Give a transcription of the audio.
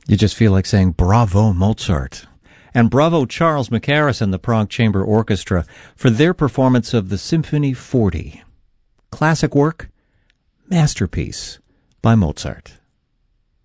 You just feel like saying, bravo, Mozart. And bravo, Charles Mackerras and the Prague Chamber Orchestra for their performance of the Symphony 40. Classic work, masterpiece by Mozart.